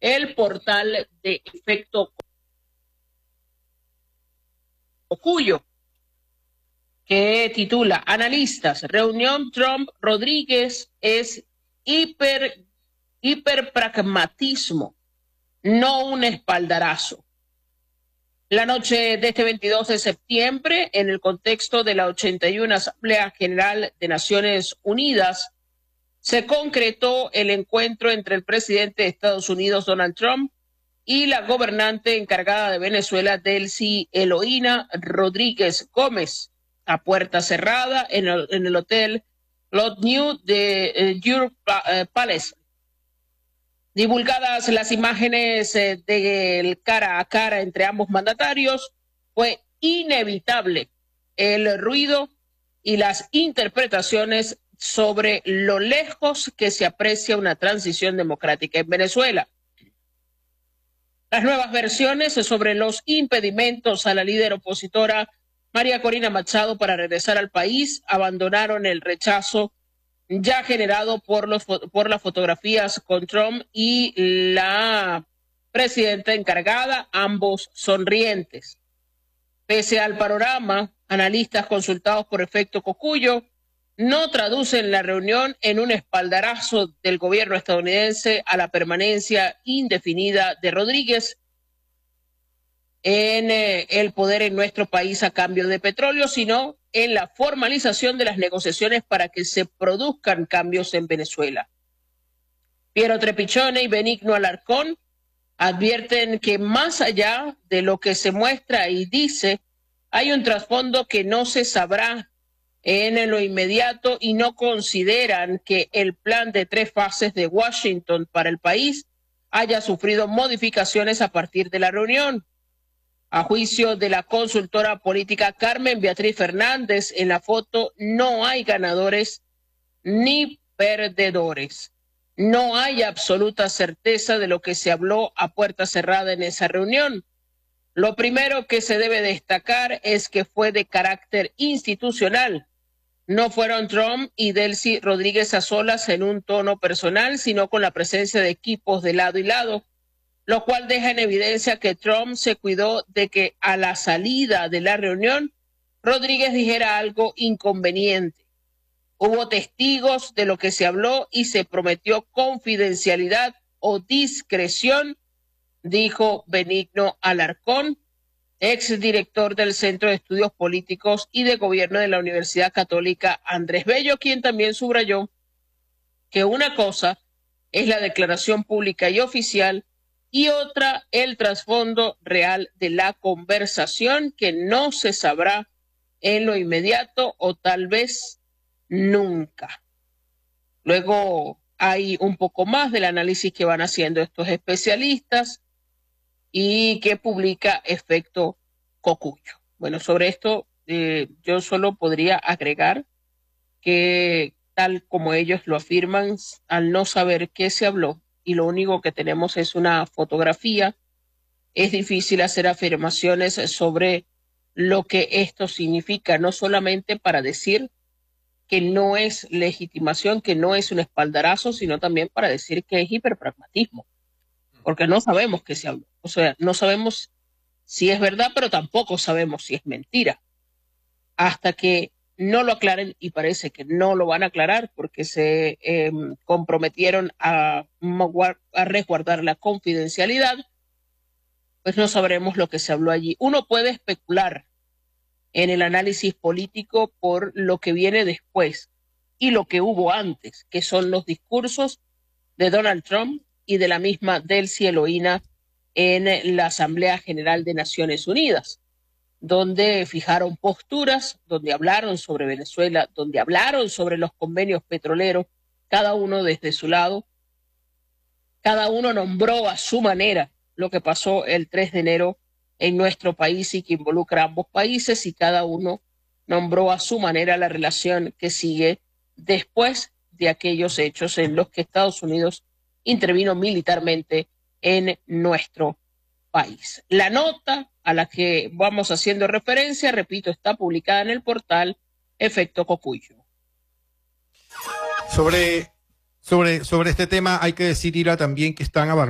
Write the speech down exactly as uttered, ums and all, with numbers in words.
el portal de Efecto Cocuyo, que titula Analistas, reunión Trump-Rodríguez es hiper, hiperpragmatismo, no un espaldarazo. La noche de este veintidós de septiembre, en el contexto de la ochenta y una Asamblea General de Naciones Unidas, se concretó el encuentro entre el presidente de Estados Unidos, Donald Trump, y la gobernante encargada de Venezuela, Delcy Eloína Rodríguez Gómez, a puerta cerrada en el, en el hotel Lot New de eh, Europe eh, Palace. Divulgadas las imágenes eh, del cara a cara entre ambos mandatarios, fue inevitable el ruido y las interpretaciones sobre lo lejos que se aprecia una transición democrática en Venezuela. Las nuevas versiones sobre los impedimentos a la líder opositora María Corina Machado para regresar al país abandonaron el rechazo ya generado por, los, por las fotografías con Trump y la presidenta encargada, ambos sonrientes. Pese al panorama, analistas consultados por Efecto Cocuyo no traducen la reunión en un espaldarazo del gobierno estadounidense a la permanencia indefinida de Rodríguez en eh, el poder en nuestro país a cambio de petróleo, sino en la formalización de las negociaciones para que se produzcan cambios en Venezuela. Piero Trepichone y Benigno Alarcón advierten que más allá de lo que se muestra y dice, hay un trasfondo que no se sabrá en lo inmediato y no consideran que el plan de tres fases de Washington para el país haya sufrido modificaciones a partir de la reunión. A juicio de la consultora política Carmen Beatriz Fernández, en la foto no hay ganadores ni perdedores. No hay absoluta certeza de lo que se habló a puerta cerrada en esa reunión. Lo primero que se debe destacar es que fue de carácter institucional. No fueron Trump y Delcy Rodríguez a solas en un tono personal, sino con la presencia de equipos de lado y lado, lo cual deja en evidencia que Trump se cuidó de que a la salida de la reunión Rodríguez dijera algo inconveniente. Hubo testigos de lo que se habló y se prometió confidencialidad o discreción, dijo Benigno Alarcón, exdirector del Centro de Estudios Políticos y de Gobierno de la Universidad Católica Andrés Bello, quien también subrayó que una cosa es la declaración pública y oficial y otra el trasfondo real de la conversación que no se sabrá en lo inmediato o tal vez nunca. Luego hay un poco más del análisis que van haciendo estos especialistas y que publica Efecto Cocuyo. Bueno, sobre esto eh, yo solo podría agregar que tal como ellos lo afirman, al no saber qué se habló, y lo único que tenemos es una fotografía, es difícil hacer afirmaciones sobre lo que esto significa, no solamente para decir que no es legitimación, que no es un espaldarazo, sino también para decir que es hiperpragmatismo, porque no sabemos qué se habló. O sea, no sabemos si es verdad, pero tampoco sabemos si es mentira, hasta que no lo aclaren, y parece que no lo van a aclarar porque se eh, comprometieron a, a resguardar la confidencialidad, pues no sabremos lo que se habló allí. Uno puede especular en el análisis político por lo que viene después y lo que hubo antes, que son los discursos de Donald Trump y de la misma Delcy Eloína en la Asamblea General de Naciones Unidas, donde fijaron posturas, donde hablaron sobre Venezuela, donde hablaron sobre los convenios petroleros, cada uno desde su lado, cada uno nombró a su manera lo que pasó el tres de enero en nuestro país y que involucra a ambos países, y cada uno nombró a su manera la relación que sigue después de aquellos hechos en los que Estados Unidos intervino militarmente en nuestro país. La nota a la que vamos haciendo referencia, repito, está publicada en el portal Efecto Cocuyo. Sobre, sobre, sobre este tema hay que decir, Ira, también que están abarcando